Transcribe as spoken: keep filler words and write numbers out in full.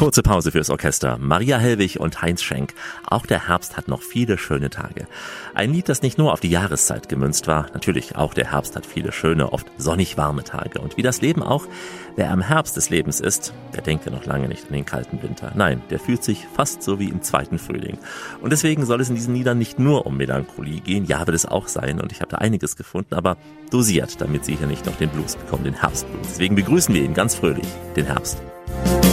Kurze Pause fürs Orchester. Maria Helwig und Heinz Schenk. Auch der Herbst hat noch viele schöne Tage. Ein Lied, das nicht nur auf die Jahreszeit gemünzt war. Natürlich, auch der Herbst hat viele schöne, oft sonnig warme Tage. Und wie das Leben auch, wer am Herbst des Lebens ist, der denkt ja noch lange nicht an den kalten Winter. Nein, der fühlt sich fast so wie im zweiten Frühling. Und deswegen soll es in diesen Liedern nicht nur um Melancholie gehen. Ja, wird es auch sein. Und ich habe da einiges gefunden, aber dosiert, damit Sie hier nicht noch den Blues bekommen, den Herbstblues. Deswegen begrüßen wir ihn ganz fröhlich, den Herbst.